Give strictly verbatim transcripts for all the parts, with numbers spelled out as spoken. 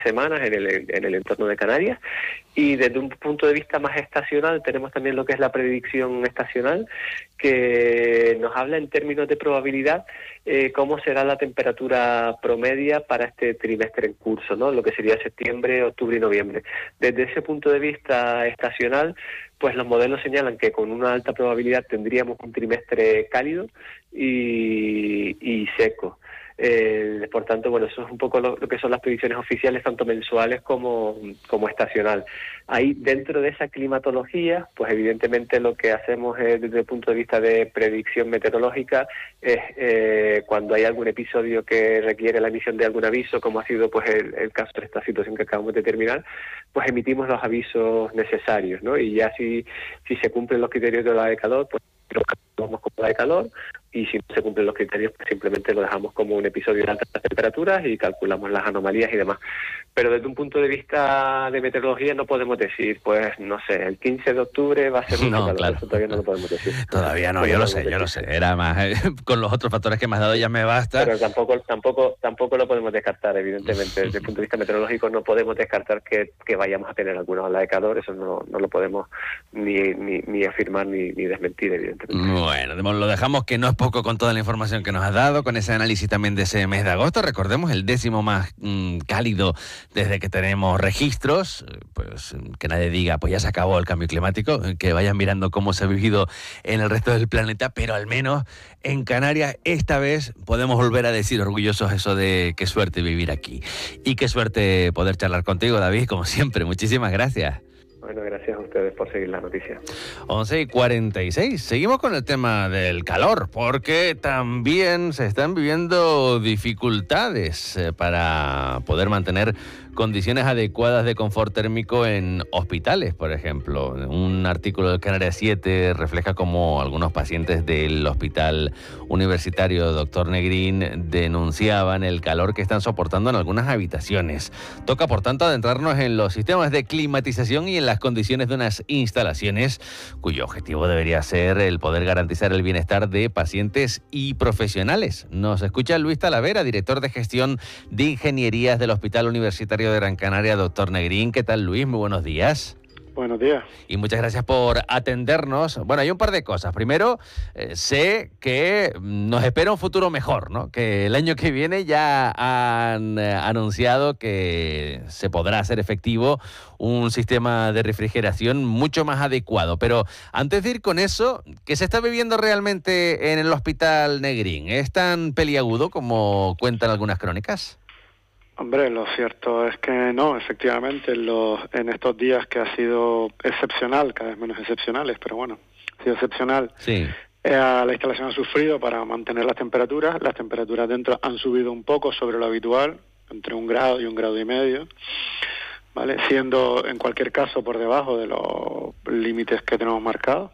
semanas en el, en el entorno de Canarias. Y desde un punto de vista más estacional tenemos también lo que es la predicción estacional, que nos habla en términos de probabilidad eh, cómo será la temperatura promedia para este trimestre en curso, ¿no? Lo que sería septiembre, octubre y noviembre. Desde ese punto de vista estacional, pues los modelos señalan que con una alta probabilidad tendríamos un trimestre cálido y, y seco. Eh, por tanto, bueno, eso es un poco lo, lo que son las predicciones oficiales, tanto mensuales como, como estacional. Ahí, dentro de esa climatología, pues evidentemente lo que hacemos es, desde el punto de vista de predicción meteorológica, es eh, cuando hay algún episodio que requiere la emisión de algún aviso, como ha sido pues el, el caso de esta situación que acabamos de terminar, pues emitimos los avisos necesarios, ¿no? Y ya si, si se cumplen los criterios de la de calor, pues lo calculamos como la de calor, y si no se cumplen los criterios, pues simplemente lo dejamos como un episodio de altas temperaturas y calculamos las anomalías y demás. Pero desde un punto de vista de meteorología no podemos decir, pues, no sé, el quince de octubre va a ser mucho No, calor. claro. Eso todavía no lo podemos decir. Todavía no, No yo lo podemos sé, yo decir. lo sé. Era más, eh, con los otros factores que me has dado ya me basta. Pero tampoco tampoco tampoco lo podemos descartar, evidentemente. Desde el punto de vista meteorológico no podemos descartar que, que vayamos a tener alguna ola de calor. Eso no, no lo podemos ni, ni, ni afirmar ni, ni desmentir, evidentemente. Bueno, lo dejamos, que no es poco con toda la información que nos has dado, con ese análisis también de ese mes de agosto. Recordemos, el décimo más mmm, cálido desde que tenemos registros. Pues que nadie diga, pues ya se acabó el cambio climático, que vayan mirando cómo se ha vivido en el resto del planeta, pero al menos en Canarias esta vez podemos volver a decir orgullosos eso de qué suerte vivir aquí. Y qué suerte poder charlar contigo, David, como siempre. Muchísimas gracias. Bueno, gracias a ustedes por seguir la noticia. once y cuarenta y seis. Seguimos con el tema del calor, porque también se están viviendo dificultades eh, para poder mantener condiciones adecuadas de confort térmico en hospitales, por ejemplo. Un artículo del Canarias siete refleja cómo algunos pacientes del Hospital Universitario doctor Negrín denunciaban el calor que están soportando en algunas habitaciones. Toca, por tanto, adentrarnos en los sistemas de climatización y en las condiciones de unas instalaciones cuyo objetivo debería ser el poder garantizar el bienestar de pacientes y profesionales. Nos escucha Luis Talavera, director de gestión de ingenierías del Hospital Universitario de Gran Canaria, doctor Negrín. ¿Qué tal, Luis? Muy buenos días. Buenos días. Y muchas gracias por atendernos. Bueno, hay un par de cosas. Primero, eh, sé que nos espera un futuro mejor, ¿no? Que el año que viene ya han eh, anunciado que se podrá hacer efectivo un sistema de refrigeración mucho más adecuado. Pero antes de ir con eso, ¿qué se está viviendo realmente en el Hospital Negrín? ¿Es tan peliagudo como cuentan algunas crónicas? Hombre, lo cierto es que no, efectivamente, en, los, en estos días que ha sido excepcional, cada vez menos excepcionales, pero bueno, ha sido excepcional. Sí. Eh, la instalación ha sufrido para mantener las temperaturas. Las temperaturas dentro han subido un poco sobre lo habitual, entre un grado y un grado y medio, ¿vale? Siendo en cualquier caso por debajo de los límites que tenemos marcados.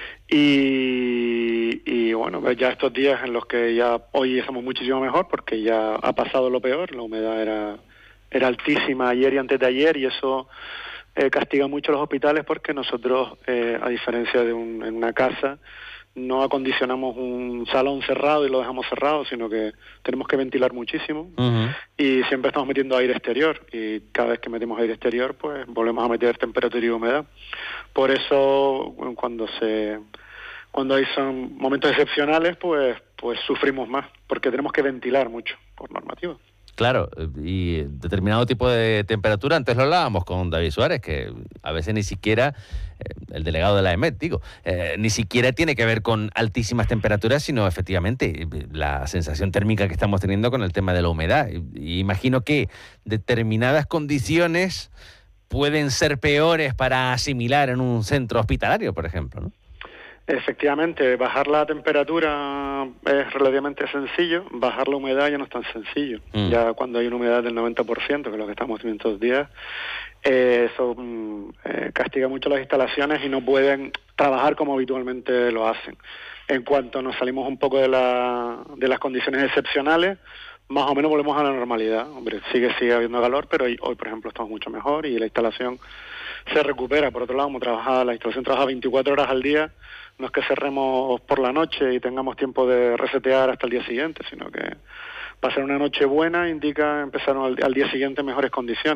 Y, y bueno, pues ya estos días en los que ya hoy estamos muchísimo mejor porque ya ha pasado lo peor, la humedad era era altísima ayer y antes de ayer y eso eh, castiga mucho a los hospitales porque nosotros, eh, a diferencia de un, en una casa, no acondicionamos un salón cerrado y lo dejamos cerrado, sino que tenemos que ventilar muchísimo. Uh-huh. Y siempre estamos metiendo aire exterior y cada vez que metemos aire exterior pues volvemos a meter temperatura y humedad. Por eso cuando se cuando hay son momentos excepcionales pues pues sufrimos más porque tenemos que ventilar mucho por normativa. Claro, y determinado tipo de temperatura, antes lo hablábamos con David Suárez, que a veces ni siquiera, eh, el delegado de la E M E T, digo, eh, ni siquiera tiene que ver con altísimas temperaturas, sino efectivamente la sensación térmica que estamos teniendo con el tema de la humedad. Y, y imagino que determinadas condiciones pueden ser peores para asimilar en un centro hospitalario, por ejemplo, ¿no? Efectivamente, bajar la temperatura es relativamente sencillo, bajar la humedad ya no es tan sencillo. Mm. Ya cuando hay una humedad del noventa por ciento, que es lo que estamos viendo estos días, eh, eso mm, eh, castiga mucho las instalaciones y no pueden trabajar como habitualmente lo hacen. En cuanto nos salimos un poco de, la, de las condiciones excepcionales, más o menos volvemos a la normalidad. Hombre, sigue, sigue habiendo calor, pero hoy, hoy, por ejemplo, estamos mucho mejor y la instalación se recupera. Por otro lado, como trabaja, la instalación trabaja veinticuatro horas al día, no es que cerremos por la noche y tengamos tiempo de resetear hasta el día siguiente, sino que va a ser una noche buena, indica empezar al, al día siguiente en mejores condiciones.